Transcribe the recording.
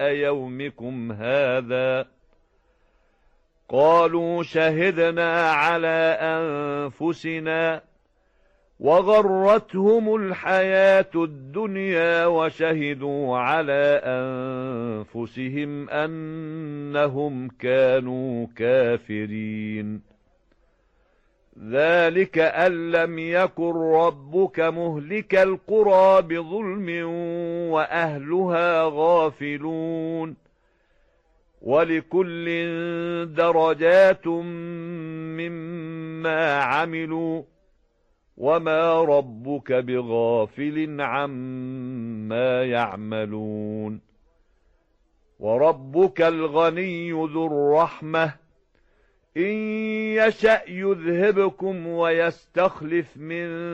يومكم هذا؟ قالوا شهدنا على أنفسنا وغرتهم الحياة الدنيا وشهدوا على أنفسهم أنهم كانوا كافرين. ذلك أن لم يكن ربك مهلك القرى بظلم وأهلها غافلون، ولكل درجات مما عملوا وما ربك بغافل عما يعملون. وربك الغني ذو الرحمة إن يشأ يذهبكم ويستخلف من